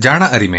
ಜಾಣ ಅರಿಮೆ.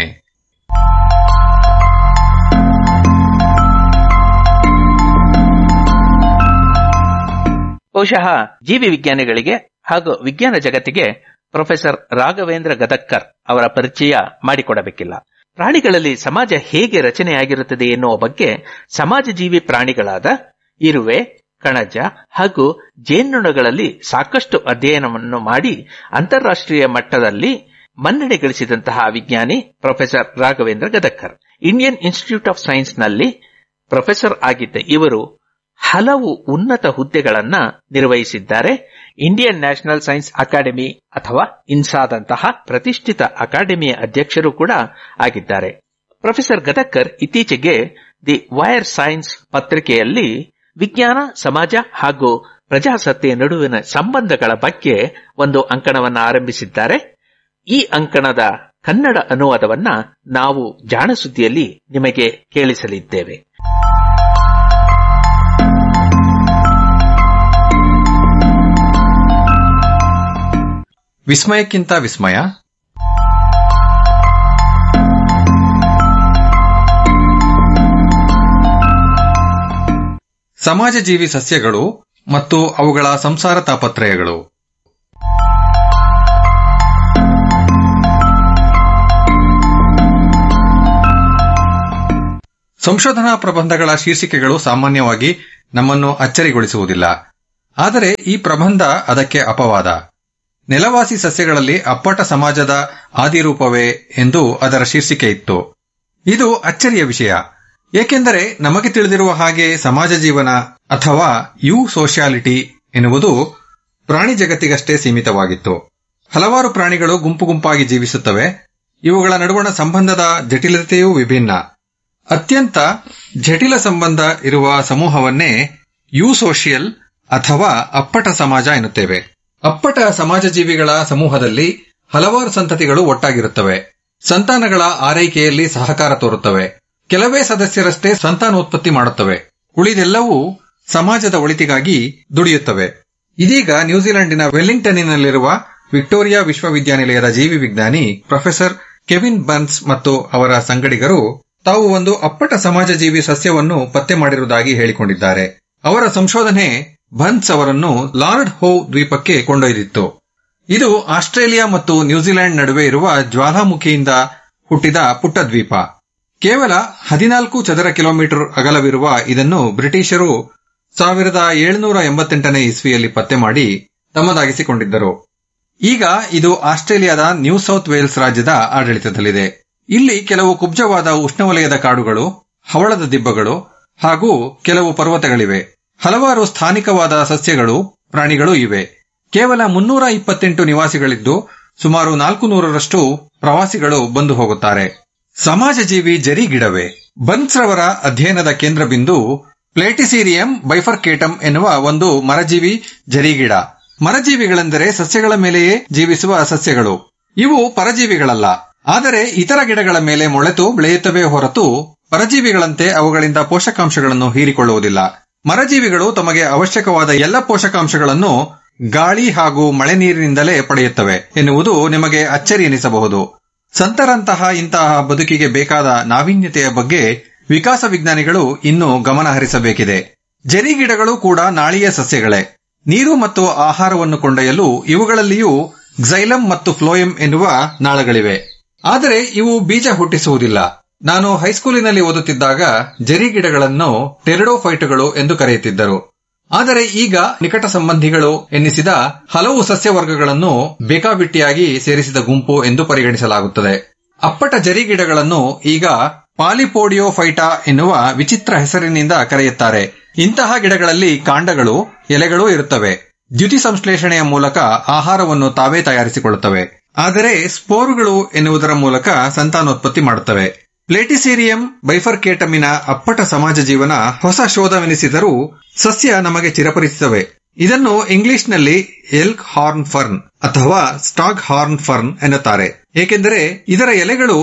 ಬಹುಶಃ ಜೀವಿ ವಿಜ್ಞಾನಿಗಳಿಗೆ ಹಾಗೂ ವಿಜ್ಞಾನ ಜಗತ್ತಿಗೆ ಪ್ರೊಫೆಸರ್ ರಾಘವೇಂದ್ರ ಗದಕ್ಕರ್ ಅವರ ಪರಿಚಯ ಮಾಡಿಕೊಡಬೇಕಿಲ್ಲ. ಪ್ರಾಣಿಗಳಲ್ಲಿ ಸಮಾಜ ಹೇಗೆ ರಚನೆಯಾಗಿರುತ್ತದೆ ಎನ್ನುವ ಬಗ್ಗೆ ಸಮಾಜ ಜೀವಿ ಪ್ರಾಣಿಗಳಾದ ಇರುವೆ, ಕಣಜ ಹಾಗೂ ಜೇನುನೊಣಗಳಲ್ಲಿ ಸಾಕಷ್ಟು ಅಧ್ಯಯನವನ್ನು ಮಾಡಿ ಅಂತಾರಾಷ್ಟ್ರೀಯ ಮಟ್ಟದಲ್ಲಿ ಮನ್ನಣೆ ಗಳಿಸಿದಂತಹ ವಿಜ್ಞಾನಿ professor Raghavendra Gadagkar. Indian institute of science ನಲ್ಲಿ ಪ್ರೊಫೆಸರ್ ಆಗಿದ್ದ ಇವರು ಹಲವು ಉನ್ನತ ಹುದ್ದೆಗಳನ್ನ ನಿರ್ವಹಿಸಿದ್ದಾರೆ. ಇಂಡಿಯನ್ ನ್ಯಾಷನಲ್ ಸೈನ್ಸ್ ಅಕಾಡೆಮಿ ಅಥವಾ ಇನ್ಸಾದಂತಹ ಪ್ರತಿಷ್ಠಿತ ಅಕಾಡೆಮಿಯ ಅಧ್ಯಕ್ಷರು ಕೂಡ ಆಗಿದ್ದಾರೆ. ಪ್ರೊಫೆಸರ್ ಗದಕ್ಕರ್ ಇತ್ತೀಚೆಗೆ ದಿ ವೈರ್ ಸೈನ್ಸ್ ಪತ್ರಿಕೆಯಲ್ಲಿ ವಿಜ್ಞಾನ, ಸಮಾಜ ಹಾಗೂ ಪ್ರಜಾಸತ್ತೆಯ ನಡುವಿನ ಸಂಬಂಧಗಳ ಬಗ್ಗೆ ಒಂದು ಅಂಕಣವನ್ನು ಆರಂಭಿಸಿದ್ದಾರೆ. ಈ ಅಂಕಣದ ಕನ್ನಡ ಅನುವಾದವನ್ನ ನಾವು ಜಾಣ ಸುದ್ದಿಯಲ್ಲಿ ನಿಮಗೆ ಕೇಳಿಸಲಿದ್ದೇವೆ. ವಿಸ್ಮಯಕ್ಕಿಂತ ವಿಸ್ಮಯ. ಸಮಾಜಜೀವಿ ಸಸ್ಯಗಳು ಮತ್ತು ಅವುಗಳ ಸಂಸಾರ ತಾಪತ್ರಯಗಳು. ಸಂಶೋಧನಾ ಪ್ರಬಂಧಗಳ ಶೀರ್ಷಿಕೆಗಳು ಸಾಮಾನ್ಯವಾಗಿ ನಮ್ಮನ್ನು ಅಚ್ಚರಿಗೊಳಿಸುವುದಿಲ್ಲ. ಆದರೆ ಈ ಪ್ರಬಂಧ ಅದಕ್ಕೆ ಅಪವಾದ. ನೆಲವಾಸಿ ಸಸ್ಯಗಳಲ್ಲಿ ಅಪ್ಪಟ ಸಮಾಜದ ಆದಿರೂಪವೇ ಎಂದು ಅದರ ಶೀರ್ಷಿಕೆ ಇತ್ತು. ಇದು ಅಚ್ಚರಿಯ ವಿಷಯ. ಏಕೆಂದರೆ ನಮಗೆ ತಿಳಿದಿರುವ ಹಾಗೆ ಸಮಾಜ ಜೀವನ ಅಥವಾ ಸೋಷಿಯಾಲಿಟಿ ಎನ್ನುವುದು ಪ್ರಾಣಿ ಜಗತ್ತಿಗಷ್ಟೇ ಸೀಮಿತವಾಗಿತ್ತು. ಹಲವಾರು ಪ್ರಾಣಿಗಳು ಗುಂಪು ಗುಂಪಾಗಿ ಜೀವಿಸುತ್ತವೆ. ಇವುಗಳ ನಡುವಣ ಸಂಬಂಧದ ಜಟಿಲತೆಯೂ ವಿಭಿನ್ನ. ಅತ್ಯಂತ ಜಟಿಲ ಸಂಬಂಧ ಇರುವ ಸಮೂಹವನ್ನೇ ಸೋಷಿಯಲ್ ಅಥವಾ ಅಪ್ಪಟ ಸಮಾಜ ಎನ್ನುತ್ತೇವೆ. ಅಪ್ಪಟ ಸಮಾಜ ಜೀವಿಗಳ ಸಮೂಹದಲ್ಲಿ ಹಲವಾರು ಸಂತತಿಗಳು ಒಟ್ಟಾಗಿರುತ್ತವೆ. ಸಂತಾನಗಳ ಆರೈಕೆಯಲ್ಲಿ ಸಹಕಾರ ತೋರುತ್ತವೆ. ಕೆಲವೇ ಸದಸ್ಯರಷ್ಟೇ ಸಂತಾನೋತ್ಪತ್ತಿ ಮಾಡುತ್ತವೆ. ಉಳಿದೆಲ್ಲವೂ ಸಮಾಜದ ಒಳಿತಿಗಾಗಿ ದುಡಿಯುತ್ತವೆ. ಇದೀಗ ನ್ಯೂಜಿಲೆಂಡಿನ ವೆಲ್ಲಿಂಗ್ಟನ್ನಿನಲ್ಲಿರುವ ವಿಕ್ಟೋರಿಯಾ ವಿಶ್ವವಿದ್ಯಾನಿಲಯದ ಜೀವಿ ವಿಜ್ಞಾನಿ ಪ್ರೊಫೆಸರ್ ಕೆವಿನ್ ಬರ್ನ್ಸ್ ಮತ್ತು ಅವರ ಸಂಗಡಿಗರು ತಾವು ಒಂದು ಅಪ್ಪಟ ಸಮಾಜ ಜೀವಿ ಸಸ್ಯವನ್ನು ಪತ್ತೆ ಮಾಡಿರುವುದಾಗಿ ಹೇಳಿಕೊಂಡಿದ್ದಾರೆ. ಅವರ ಸಂಶೋಧನೆ ಬರ್ನ್ಸ್ ಅವರನ್ನು ಲಾರ್ಡ್ ಹೋವ್ ದ್ವೀಪಕ್ಕೆ ಕೊಂಡೊಯ್ದಿತ್ತು. ಇದು ಆಸ್ಟ್ರೇಲಿಯಾ ಮತ್ತು ನ್ಯೂಜಿಲೆಂಡ್ ನಡುವೆ ಇರುವ ಜ್ವಾಲಾಮುಖಿಯಿಂದ ಹುಟ್ಟಿದ ಪುಟ್ಟ ದ್ವೀಪ. ಕೇವಲ 14 ಚದರ ಕಿಲೋಮೀಟರ್ ಅಗಲವಿರುವ ಇದನ್ನು ಬ್ರಿಟಿಷರು 1788ನೇ ಇಸ್ವಿಯಲ್ಲಿ ಪತ್ತೆ ಮಾಡಿ ತಮ್ಮದಾಗಿಸಿಕೊಂಡಿದ್ದರು. ಈಗ ಇದು ಆಸ್ಟ್ರೇಲಿಯಾದ ನ್ಯೂ ಸೌತ್ ವೇಲ್ಸ್ ರಾಜ್ಯದ ಆಡಳಿತದಲ್ಲಿದೆ. ಇಲ್ಲಿ ಕೆಲವು ಕುಬ್ಜವಾದ ಉಷ್ಣವಲಯದ ಕಾಡುಗಳು, ಹವಳದ ದಿಬ್ಬಗಳು ಹಾಗೂ ಕೆಲವು ಪರ್ವತಗಳಿವೆ. ಹಲವಾರು ಸ್ಥಾನಿಕವಾದ ಸಸ್ಯಗಳು, ಪ್ರಾಣಿಗಳು ಇವೆ. ಕೇವಲ 328 ನಿವಾಸಿಗಳಿದ್ದು ಸುಮಾರು 400ರಷ್ಟು ಪ್ರವಾಸಿಗಳು ಬಂದು ಹೋಗುತ್ತಾರೆ. ಸಮಾಜ ಜೀವಿ ಜರಿ ಗಿಡವೇ? ಬರ್ನ್ಸ್ ರವರ ಅಧ್ಯಯನದ ಕೇಂದ್ರ ಬಿಂದು ಪ್ಲೇಟಿಸೀರಿಯಂ ಬೈಫರ್ಕೇಟಮ್ ಎನ್ನುವ ಒಂದು ಮರಜೀವಿ ಜರಿಗಿಡ. ಮರಜೀವಿಗಳೆಂದರೆ ಸಸ್ಯಗಳ ಮೇಲೆಯೇ ಜೀವಿಸುವ ಸಸ್ಯಗಳು. ಇವು ಪರಜೀವಿಗಳಲ್ಲ. ಆದರೆ ಇತರ ಗಿಡಗಳ ಮೇಲೆ ಮೊಳೆತು ಬೆಳೆಯುತ್ತವೆ ಹೊರತು ಪರಜೀವಿಗಳಂತೆ ಅವುಗಳಿಂದ ಪೋಷಕಾಂಶಗಳನ್ನು ಹೀರಿಕೊಳ್ಳುವುದಿಲ್ಲ. ಮರಜೀವಿಗಳು ತಮಗೆ ಅವಶ್ಯಕವಾದ ಎಲ್ಲ ಪೋಷಕಾಂಶಗಳನ್ನು ಗಾಳಿ ಹಾಗೂ ಮಳೆ ನೀರಿನಿಂದಲೇ ಪಡೆಯುತ್ತವೆ ಎನ್ನುವುದು ನಿಮಗೆ ಅಚ್ಚರಿ ಎನಿಸಬಹುದು. ಸಂತರಂತಹ ಇಂತಹ ಬದುಕಿಗೆ ಬೇಕಾದ ನಾವೀನ್ಯತೆಯ ಬಗ್ಗೆ ವಿಕಾಸ ವಿಜ್ಞಾನಿಗಳು ಇನ್ನೂ ಗಮನ ಹರಿಸಬೇಕಿದೆ. ಜರಿಗಿಡಗಳು ಕೂಡ ನಾಳೀಯ ಸಸ್ಯಗಳೇ. ನೀರು ಮತ್ತು ಆಹಾರವನ್ನು ಕೊಂಡೊಯ್ಯಲು ಇವುಗಳಲ್ಲಿಯೂ ಕ್ಸೈಲಮ್ ಮತ್ತು ಫ್ಲೋಯಂ ಎನ್ನುವ ನಾಳಗಳಿವೆ. ಆದರೆ ಇವು ಬೀಜ ಹುಟ್ಟಿಸುವುದಿಲ್ಲ. ನಾನು ಹೈಸ್ಕೂಲಿನಲ್ಲಿ ಓದುತ್ತಿದ್ದಾಗ ಜರಿಗಿಡಗಳನ್ನು ಟೆರಿಡೋಫೈಟುಗಳು ಎಂದು ಕರೆಯುತ್ತಿದ್ದರು. ಆದರೆ ಈಗ ನಿಕಟ ಸಂಬಂಧಿಗಳು ಎನ್ನಿಸಿದ ಹಲವು ಸಸ್ಯವರ್ಗಗಳನ್ನು ಬೇಕಾಬಿಟ್ಟಿಯಾಗಿ ಸೇರಿಸಿದ ಗುಂಪು ಎಂದು ಪರಿಗಣಿಸಲಾಗುತ್ತದೆ. ಅಪ್ಪಟ ಜರಿಗಿಡಗಳನ್ನು ಈಗ ಪಾಲಿಪೋಡಿಯೋಫೈಟಾ ಎನ್ನುವ ವಿಚಿತ್ರ ಹೆಸರಿನಿಂದ ಕರೆಯುತ್ತಾರೆ. ಇಂತಹ ಗಿಡಗಳಲ್ಲಿ ಕಾಂಡಗಳು, ಎಲೆಗಳೂ ಇರುತ್ತವೆ. ದ್ಯುತಿ ಸಂಶ್ಲೇಷಣೆಯ ಮೂಲಕ ಆಹಾರವನ್ನು ತಾವೇ ತಯಾರಿಸಿಕೊಳ್ಳುತ್ತವೆ. ಆದರೆ ಸ್ಪೋರುಗಳು ಎನ್ನುವುದರ ಮೂಲಕ ಸಂತಾನೋತ್ಪತ್ತಿ ಮಾಡುತ್ತವೆ. ಪ್ಲೇಟಿಸೀರಿಯಂ ಬೈಫರ್ಕೇಟಮಿನ ಅಪ್ಪಟ ಸಮಾಜ ಜೀವನ ಹೊಸ ಶೋಧವೆನಿಸಿದರೂ ಸಸ್ಯ ನಮಗೆ ಚಿರಪರಿಚಿತವೇ. ಇದನ್ನು ಇಂಗ್ಲಿಷ್ನಲ್ಲಿ ಎಲ್ಕ್ ಹಾರ್ನ್ ಫರ್ನ್ ಅಥವಾ ಸ್ಟಾಗ್ ಹಾರ್ನ್ ಫರ್ನ್ ಎನ್ನುತ್ತಾರೆ. ಏಕೆಂದರೆ ಇದರ ಎಲೆಗಳು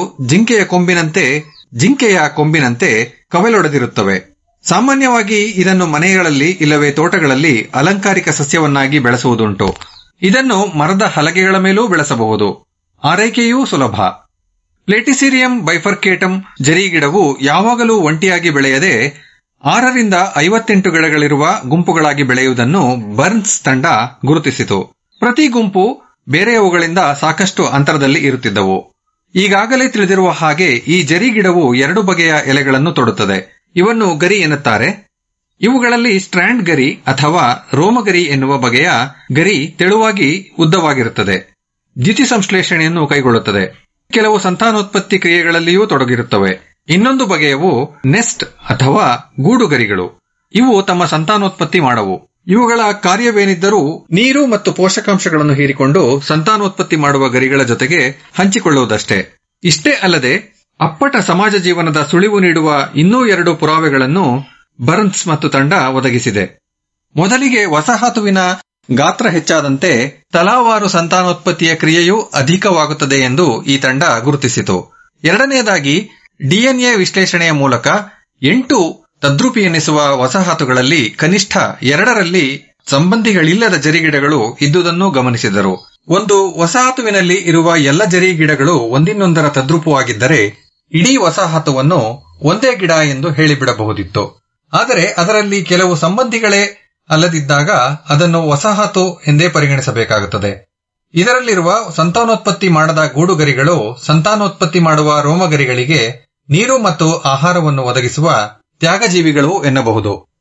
ಜಿಂಕೆಯ ಕೊಂಬಿನಂತೆ ಕವಲೊಡೆದಿರುತ್ತವೆ. ಸಾಮಾನ್ಯವಾಗಿ ಇದನ್ನು ಮನೆಗಳಲ್ಲಿ ಇಲ್ಲವೇ ತೋಟಗಳಲ್ಲಿ ಅಲಂಕಾರಿಕ ಸಸ್ಯವನ್ನಾಗಿ ಬೆಳೆಸುವುದುಂಟು. ಇದನ್ನು ಮರದ ಹಲಗೆಗಳ ಮೇಲೂ ಬೆಳೆಸಬಹುದು. ಆರೈಕೆಯೂ ಸುಲಭ. ಪ್ಲೇಟಿಸಿರಿಯಂ ಬೈಫರ್ಕೇಟಮ್ ಜರಿಗಿಡವು ಯಾವಾಗಲೂ ಒಂಟಿಯಾಗಿ ಬೆಳೆಯದೆ 6ರಿಂದ 58 ಗಿಡಗಳಿರುವ ಗುಂಪುಗಳಾಗಿ ಬೆಳೆಯುವುದನ್ನು ಬರ್ನ್ಸ್ ತಂಡ ಗುರುತಿಸಿತು. ಪ್ರತಿ ಗುಂಪು ಬೇರೆಯವುಗಳಿಂದ ಸಾಕಷ್ಟು ಅಂತರದಲ್ಲಿ ಇರುತ್ತಿದ್ದವು. ಈಗಾಗಲೇ ತಿಳಿದಿರುವ ಹಾಗೆ ಈ ಜರಿಗಿಡವು 2 ಬಗೆಯ ಎಲೆಗಳನ್ನು ತೊಡುತ್ತದೆ. ಇವನ್ನು ಗರಿ ಎನ್ನುತ್ತಾರೆ. ಇವುಗಳಲ್ಲಿ ಸ್ಟ್ರ್ಯಾಂಡ್ ಗರಿ ಅಥವಾ ರೋಮಗರಿ ಎನ್ನುವ ಬಗೆಯ ಗರಿ ತೆಳುವಾಗಿ ಉದ್ದವಾಗಿರುತ್ತದೆ. ದ್ಯುತಿ ಸಂಶ್ಲೇಷಣೆಯನ್ನು ಕೈಗೊಳ್ಳುತ್ತದೆ. ಕೆಲವು ಸಂತಾನೋತ್ಪತ್ತಿ ಕ್ರಿಯೆಗಳಲ್ಲಿಯೂ ತೊಡಗಿರುತ್ತವೆ. ಇನ್ನೊಂದು ಬಗೆಯವು ನೆಸ್ಟ್ ಅಥವಾ ಗೂಡುಗರಿಗಳು. ಇವು ತಮ್ಮ ಸಂತಾನೋತ್ಪತ್ತಿ ಮಾಡವು. ಇವುಗಳ ಕಾರ್ಯವೇನಿದ್ದರೂ ನೀರು ಮತ್ತು ಪೋಷಕಾಂಶಗಳನ್ನು ಹೀರಿಕೊಂಡು ಸಂತಾನೋತ್ಪತ್ತಿ ಮಾಡುವ ಗರಿಗಳ ಜೊತೆಗೆ ಹಂಚಿಕೊಳ್ಳುವುದಷ್ಟೇ. ಇಷ್ಟೇ ಅಲ್ಲದೆ ಅಪ್ಪಟ ಸಮಾಜ ಜೀವನದ ಸುಳಿವು ನೀಡುವ ಇನ್ನೂ 2 ಪುರಾವೆಗಳನ್ನು ಬರ್ನ್ಸ್ ಮತ್ತು ತಂಡ ಒದಗಿಸಿದೆ. ಮೊದಲಿಗೆ ವಸಾಹತುವಿನ ಗಾತ್ರ ಹೆಚ್ಚಾದಂತೆ ತಲಾವಾರು ಸಂತಾನೋತ್ಪತ್ತಿಯ ಕ್ರಿಯೆಯೂ ಅಧಿಕವಾಗುತ್ತದೆ ಎಂದು ಈ ತಂಡ ಗುರುತಿಸಿತು. ಎರಡನೆಯದಾಗಿ ಡಿಎನ್ಎ ವಿಶ್ಲೇಷಣೆಯ ಮೂಲಕ 8 ತದ್ರೂಪಿ ಎನ್ನಿಸುವ ವಸಾಹತುಗಳಲ್ಲಿ ಕನಿಷ್ಠ 2ರಲ್ಲಿ ಸಂಬಂಧಿಗಳಿಲ್ಲದ ಜರಿಗಿಡಗಳು ಇದ್ದುದನ್ನು ಗಮನಿಸಿದರು. ಒಂದು ವಸಾಹತುವಿನಲ್ಲಿ ಇರುವ ಎಲ್ಲ ಜರಿಗಿಡಗಳು ಒಂದಿನ್ನೊಂದರ ತದ್ರೂಪವಾಗಿದ್ದರೆ ಇಡೀ ವಸಾಹತುವನ್ನು ಒಂದೇ ಗಿಡ ಎಂದು ಹೇಳಿಬಿಡಬಹುದಿತ್ತು. ಆದರೆ ಅದರಲ್ಲಿ ಕೆಲವು ಸಂಬಂಧಿಗಳೇ ಅಲ್ಲದಿದ್ದಾಗ ಅದನ್ನು ವಸಾಹತು ಎಂದೇ ಪರಿಗಣಿಸಬೇಕಾಗುತ್ತದೆ. ಇದರಲ್ಲಿರುವ ಸಂತಾನೋತ್ಪತ್ತಿ ಮಾಡದ ಗೂಡುಗರಿಗಳು ಸಂತಾನೋತ್ಪತ್ತಿ ಮಾಡುವ ರೋಮಗರಿಗಳಿಗೆ ನೀರು ಮತ್ತು ಆಹಾರವನ್ನು ಒದಗಿಸುವ ತ್ಯಾಗಜೀವಿಗಳು ಎನ್ನಬಹುದು.